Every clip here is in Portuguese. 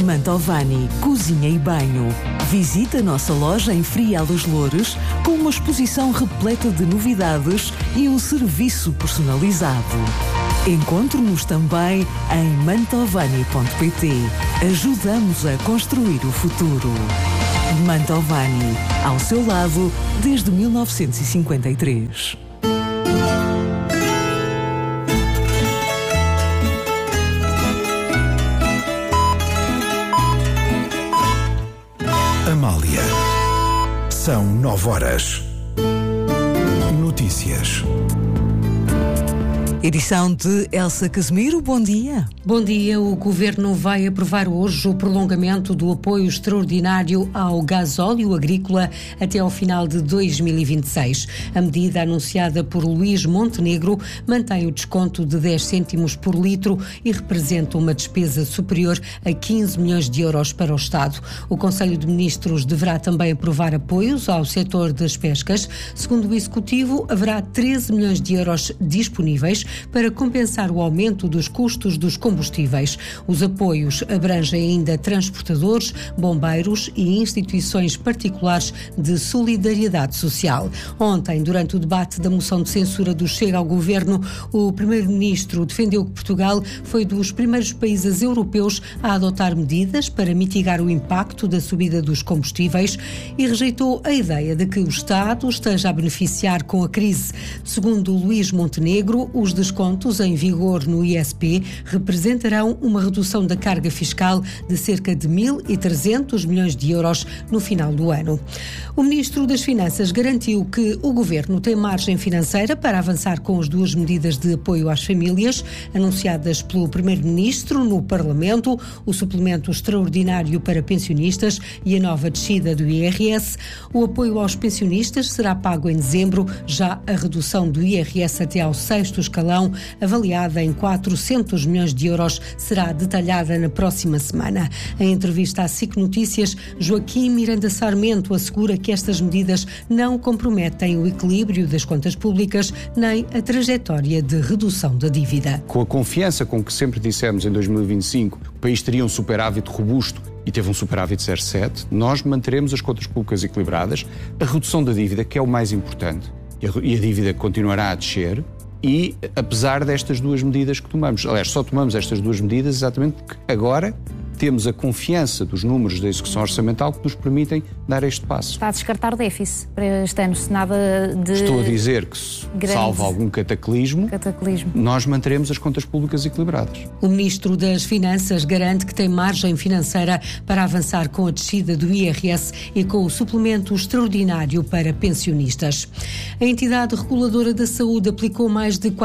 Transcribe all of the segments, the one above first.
Mantovani Cozinha e Banho. Visite a nossa loja em Frial dos Loures com uma exposição repleta de novidades e um serviço personalizado. Encontre-nos também em mantovani.pt. Ajudamos a construir o futuro. Mantovani, ao seu lado desde 1953. Amália. São 9h. Notícias. Edição de Elsa Casemiro, bom dia. Bom dia. O Governo vai aprovar hoje o prolongamento do apoio extraordinário ao gasóleo agrícola até ao final de 2026. A medida anunciada por Luís Montenegro mantém o desconto de 10 cêntimos por litro e representa uma despesa superior a 15 milhões de euros para o Estado. O Conselho de Ministros deverá também aprovar apoios ao setor das pescas. Segundo o Executivo, haverá 13 milhões de euros disponíveis para compensar o aumento dos custos dos combustíveis. Os apoios abrangem ainda transportadores, bombeiros e instituições particulares de solidariedade social. Ontem, durante o debate da moção de censura do Chega ao Governo, o Primeiro-Ministro defendeu que Portugal foi dos primeiros países europeus a adotar medidas para mitigar o impacto da subida dos combustíveis e rejeitou a ideia de que o Estado esteja a beneficiar com a crise. Segundo Luís Montenegro, os descontos em vigor no ISP representarão uma redução da carga fiscal de cerca de 1.300 milhões de euros no final do ano. O Ministro das Finanças garantiu que o Governo tem margem financeira para avançar com as duas medidas de apoio às famílias anunciadas pelo Primeiro-Ministro no Parlamento, o suplemento extraordinário para pensionistas e a nova descida do IRS. O apoio aos pensionistas será pago em dezembro, já a redução do IRS até ao 6º escalão, avaliada em 400 milhões de euros, será detalhada na próxima semana. Em entrevista à SIC Notícias, Joaquim Miranda Sarmento assegura que estas medidas não comprometem o equilíbrio das contas públicas nem a trajetória de redução da dívida. Com a confiança com que sempre dissemos em 2025 o país teria um superávit robusto e teve um superávit 0,7, nós manteremos as contas públicas equilibradas, a redução da dívida, que é o mais importante, e a dívida continuará a descer. E apesar destas duas medidas que tomamos, aliás, só tomamos estas duas medidas exatamente porque agora temos a confiança dos números da execução orçamental que nos permitem dar este passo. Está a descartar déficit para este ano, se nada de... Estou a dizer que, salvo algum cataclismo, nós manteremos as contas públicas equilibradas. O Ministro das Finanças garante que tem margem financeira para avançar com a descida do IRS e com o suplemento extraordinário para pensionistas. A entidade reguladora da saúde aplicou mais de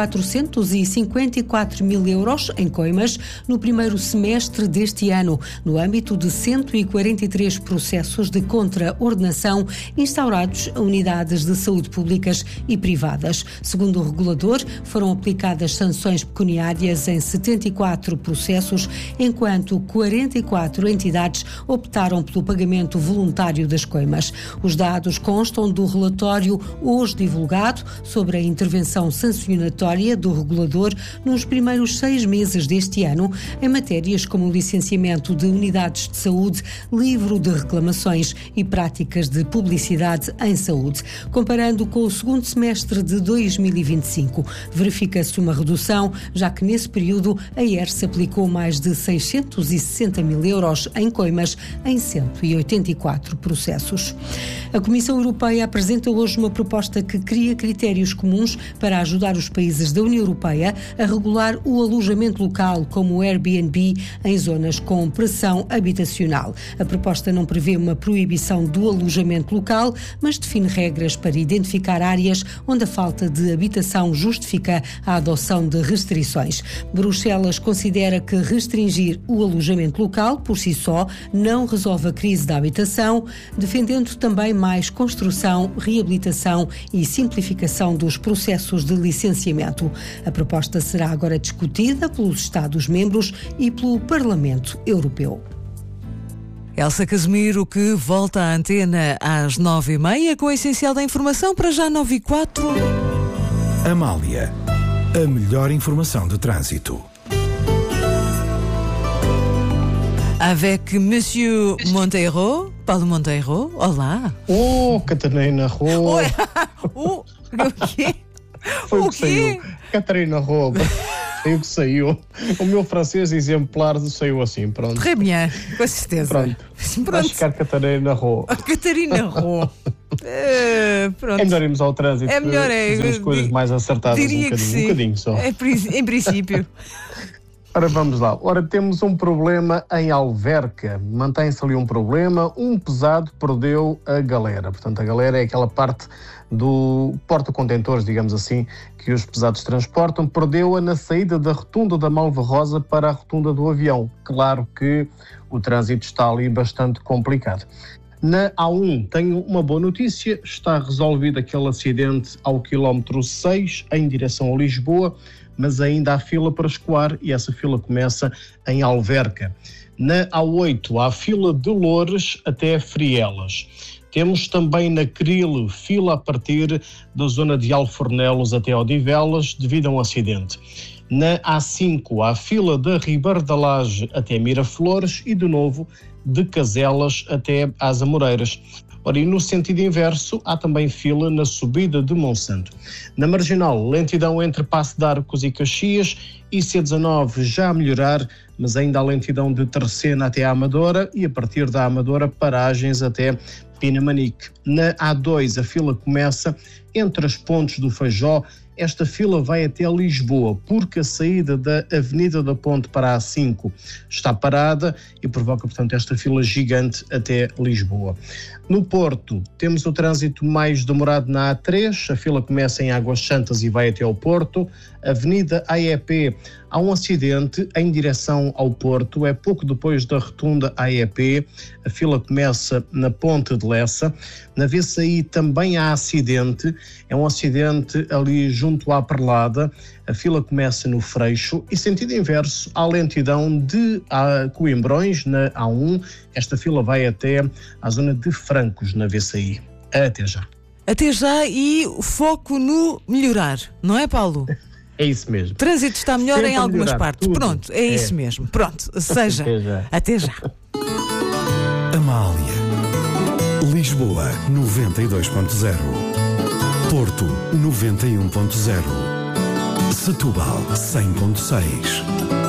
454 mil euros em coimas no primeiro semestre deste ano, no âmbito de 143 processos de contraordenação instaurados a unidades de saúde públicas e privadas. Segundo o regulador, foram aplicadas sanções pecuniárias em 74 processos, enquanto 44 entidades optaram pelo pagamento voluntário das coimas. Os dados constam do relatório hoje divulgado sobre a intervenção sancionatória do regulador nos primeiros 6 meses deste ano em matérias como o licenciamento de unidades de saúde, livro de reclamações e práticas de publicidade em saúde. Comparando com o segundo semestre de 2025, verifica-se uma redução, já que nesse período a ERS aplicou mais de 660 mil euros em coimas em 184 processos. A Comissão Europeia apresenta hoje uma proposta que cria critérios comuns para ajudar os países da União Europeia a regular o alojamento local, como o Airbnb, em zonas com pressão habitacional. A proposta não prevê uma proibição do alojamento local, mas define regras para identificar áreas onde a falta de habitação justifica a adoção de restrições. Bruxelas considera que restringir o alojamento local, por si só, não resolve a crise da habitação, defendendo também mais construção, reabilitação e simplificação dos processos de licenciamento. A proposta será agora discutida pelos Estados-membros e pelo Parlamento Europeu. Elsa Casemiro, que volta à antena às 9h30 com o essencial da informação, para já 9h04. Amália, a melhor informação de trânsito. avec Monsieur Monteiro, Paulo Monteiro. Olá. Oh, Catarina Roa. O quê? Foi o que saiu. Catarina Roa. Foi o que saiu. O meu francês exemplar saiu assim, pronto. Très bien, com certeza. Pronto. Vai ficar Catarina Roa. Catarina Roa. Pronto. É melhor irmos ao trânsito. É melhor, fazermos coisas mais acertadas. Diria que sim. Um bocadinho só. Em princípio. Ora, vamos lá. Ora, temos um problema em Alverca. Mantém-se ali um problema. Um pesado perdeu a galera. Portanto, a galera é aquela parte do porta-contentores, digamos assim, que os pesados transportam. Perdeu-a na saída da rotunda da Malva Rosa para a rotunda do avião. Claro que o trânsito está ali bastante complicado. Na A1 tenho uma boa notícia. Está resolvido aquele acidente ao quilómetro 6, em direção a Lisboa, mas ainda há fila para escoar e essa fila começa em Alverca. Na A8 há fila de Loures até Frielas. Temos também na Cril fila a partir da zona de Alfornelos até Odivelas devido a um acidente. Na A5 há fila da Ribeira da Laje até Miraflores e de novo de Caselas até às Amoreiras. Ora, e no sentido inverso, há também fila na subida de Monsanto. Na Marginal, lentidão entre Passo de Arcos e Caxias, e C19 já a melhorar, mas ainda há lentidão de Terceira até a Amadora e a partir da Amadora paragens até Pinamanique. Na A2 a fila começa entre as pontes do Feijó. Esta fila vai até Lisboa, porque a saída da Avenida da Ponte para a A5 está parada e provoca, portanto, esta fila gigante até Lisboa. No Porto, temos o trânsito mais demorado na A3, a fila começa em Águas Santas e vai até ao Porto. Avenida AEP, há um acidente em direção ao Porto, é pouco depois da rotunda AEP, a fila começa na Ponte de Lessa. Na VCI também há acidente, é um acidente ali junto à Perlada, a fila começa no Freixo e sentido inverso, há lentidão de Coimbrões na A1, esta fila vai até à zona de Francos na VCI. Até já. Até já e foco no melhorar, não é, Paulo? É isso mesmo. O trânsito está melhor Sempre em algumas partes. tudo. Pronto, é isso mesmo. Pronto, seja. Até já. Até já. Amália. Lisboa 92.0. Porto 91.0. Setúbal 100.6.